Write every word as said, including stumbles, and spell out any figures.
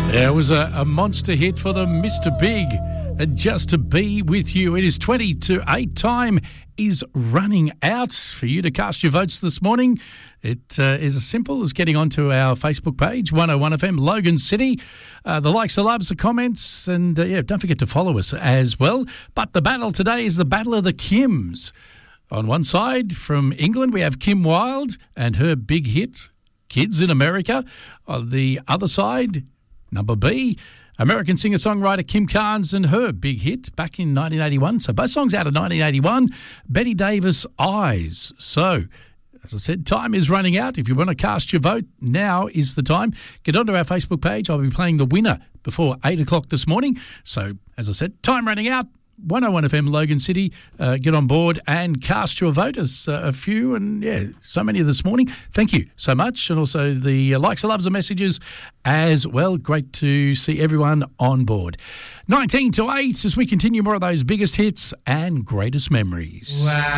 Yeah, it was a, a monster hit for the Mister Big. And just to be with you, it is twenty to eight. Time is running out for you to cast your votes this morning. It uh, is as simple as getting onto our Facebook page, one oh one F M Logan City. Uh, the likes, the loves, the comments, and uh, yeah, don't forget to follow us as well. But the battle today is the Battle of the Kims. On one side, from England, we have Kim Wilde and her big hit, Kids in America. On the other side, number B, American singer-songwriter Kim Carnes and her big hit back in nineteen eighty-one. So both songs out of nineteen eighty-one. Betty Davis, Eyes. So, as I said, time is running out. If you want to cast your vote, now is the time. Get onto our Facebook page. I'll be playing the winner before eight o'clock this morning. So, as I said, time running out. one oh one F M Logan City, uh, get on board and cast your vote. As uh, a few, and yeah, so many this morning. Thank you so much. And also the uh, likes, the loves, the messages as well. Great to see everyone on board. nineteen to eight as we continue more of those biggest hits and greatest memories. Wow.